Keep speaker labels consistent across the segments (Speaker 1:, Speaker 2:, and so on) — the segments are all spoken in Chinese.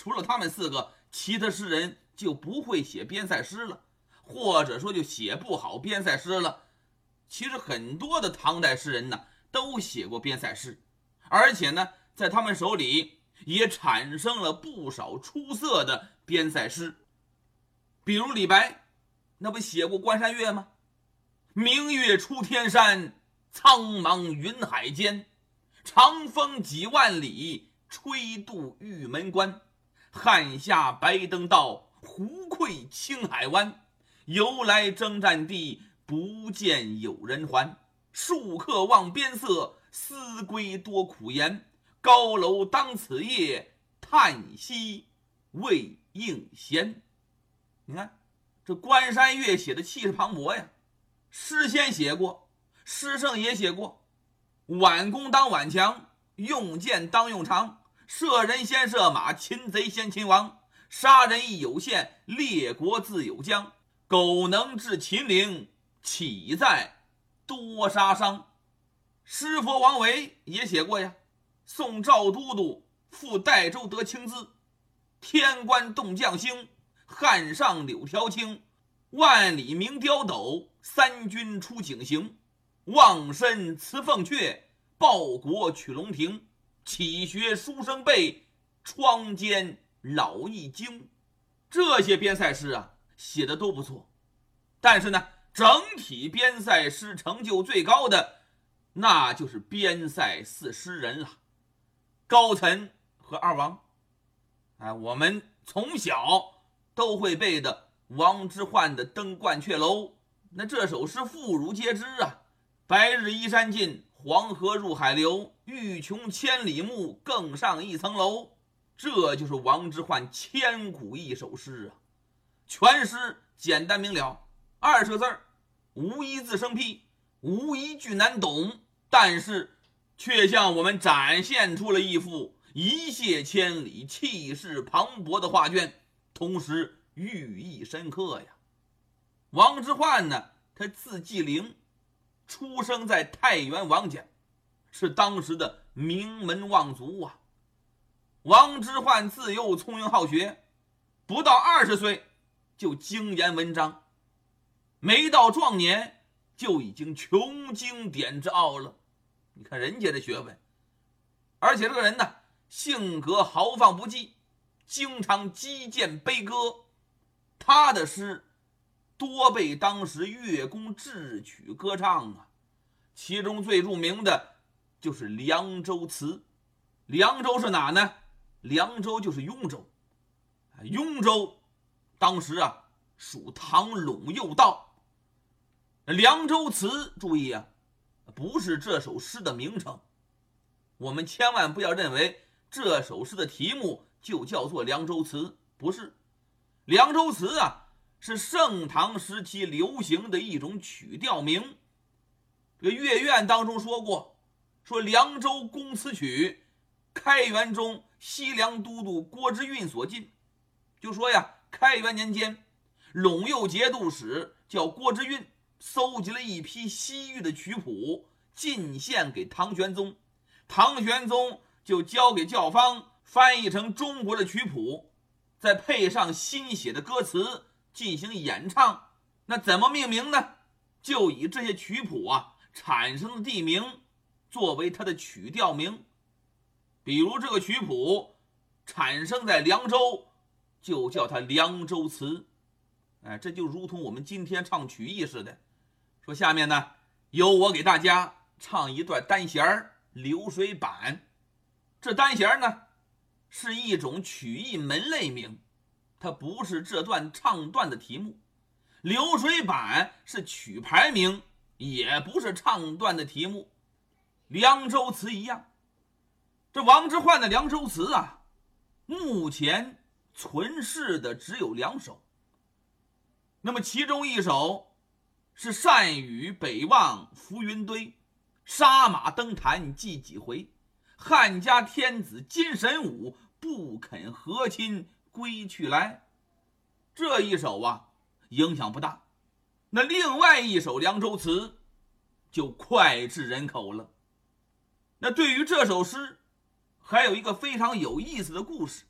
Speaker 1: 除了他们4个，其他诗人就不会写边塞诗了，或者说就写不好边塞诗了。其实很多的唐代诗人呢都写过边塞诗，而且呢在他们手里也产生了不少出色的边塞诗。比如李白，那不写过《关山月》吗？明月出天山，苍茫云海间，长风几万里，吹渡玉门关。汉下白登道，胡溃青海湾。由来征战地，不见有人还。戍客望边塞，思归多苦颜。高楼当此夜，叹息未应闲。你看这关山月写的气势磅礴呀，诗仙写过，诗圣也写过。挽弓当挽强，用箭当用长，射人先射马，擒贼先擒王。杀人亦有限，列国自有疆。苟能制秦陵，岂在多杀伤。诗佛王维也写过呀，送赵都督赴代州得青字，天关动将星，汉上柳条青。万里鸣雕斗，三军出警行。望身辞凤阙，报国取龙庭。启学书生辈，窗间老易经。这些边塞诗啊写的都不错，但是呢整体边塞诗成就最高的那就是边塞4诗人了，高岑和二王。我们从小都会背的王之涣的《登鹳雀楼》，那这首诗妇孺皆知啊。白日依山尽，黄河入海流。欲穷千里目，更上一层楼。这就是王之涣千古一首诗啊！全诗简单明了，20个字儿，无一字生僻，无一句难懂，但是却向我们展现出了一幅一泻千里、气势磅礴的画卷，同时寓意深刻呀。王之涣呢，他字季陵，出生在太原王家，是当时的名门望族啊。王之涣自幼聪颖好学，不到20岁就精研文章，没到壮年就已经穷经典之奥了。你看人家的学问，而且这个人呢，性格豪放不羁，经常击剑悲歌。他的诗多被当时乐工智曲歌唱啊，其中最著名的就是《凉州词》。凉州是哪呢？凉州就是雍州。雍州当时啊属唐陇右道。凉州词注意啊，不是这首诗的名称，我们千万不要认为这首诗的题目就叫做凉州词，不是。凉州词啊是盛唐时期流行的一种曲调名。这个乐院当中说过，说凉州公此曲，开元中西凉都督郭之运所进。就说呀，开元年间，陇右节度使叫郭之运，搜集了一批西域的曲谱，进献给唐玄宗。唐玄宗就交给教坊翻译成中国的曲谱，再配上新写的歌词进行演唱。那怎么命名呢？就以这些曲谱啊产生的地名作为它的曲调名。比如这个曲谱产生在凉州，就叫它凉州词。这就如同我们今天唱曲艺似的。说下面呢，由我给大家唱一段单弦儿《流水板》。这单弦呢是一种曲艺门类名，它不是这段唱段的题目。流水板是曲牌名，也不是唱段的题目。凉州词一样。这王之涣的凉州词啊，目前存世的只有2首。那么其中一首是单于北望浮云堆，杀马登坛祭几回。汉家天子今神武，不肯和亲归去来。这一首啊影响不大。那另外一首凉州词就脍炙人口了。那对于这首诗还有一个非常有意思的故事，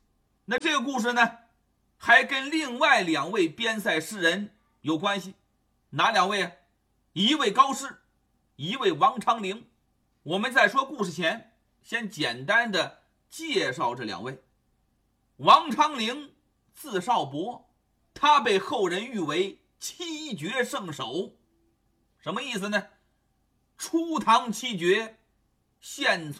Speaker 1: 那这个故事呢，还跟另外2位边塞诗人有关系。哪2位啊？一位高适，一位王昌龄。我们在说故事前，先简单的介绍这2位。王昌龄字少伯，他被后人誉为七绝圣手。什么意思呢？初唐七绝，现